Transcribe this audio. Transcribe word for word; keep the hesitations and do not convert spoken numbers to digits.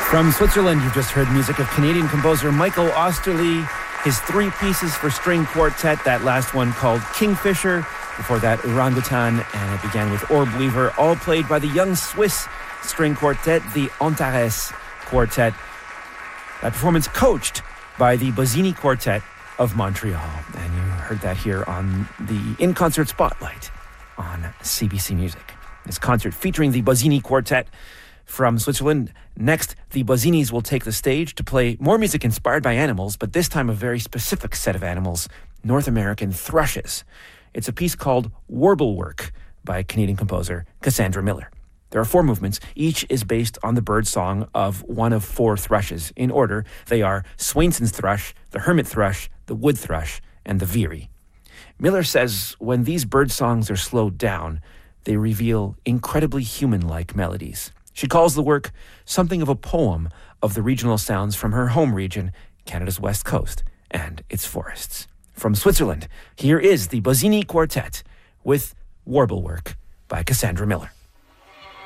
From Switzerland, you've just heard music of Canadian composer Michael Osterle, his three pieces for string quartet, that last one called Kingfisher, before that Orangutan, and it began with Orb Weaver, all played by the young Swiss string quartet, the Antares Quartet. That performance coached by the Bozzini Quartet of Montreal. And you heard that here on the In-Concert Spotlight on C B C Music. This concert featuring the Bozzini Quartet from Switzerland. Next, the Bozzinis will take the stage to play more music inspired by animals, but this time a very specific set of animals, North American thrushes. It's a piece called Warblework by Canadian composer Cassandra Miller. There are four movements. Each is based on the bird song of one of four thrushes. In order, they are Swainson's thrush, the hermit thrush, the wood thrush, and the veery. Miller says when these bird songs are slowed down, they reveal incredibly human-like melodies. She calls the work something of a poem of the regional sounds from her home region, Canada's West Coast, and its forests. From Switzerland, here is the Bozzini Quartet with Warblework by Cassandra Miller.